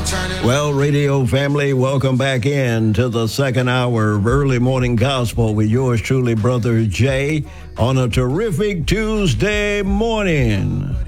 Well, radio family, welcome back in to the second hour of Early Morning Gospel with yours truly, Brother Jay, on a terrific Tuesday morning.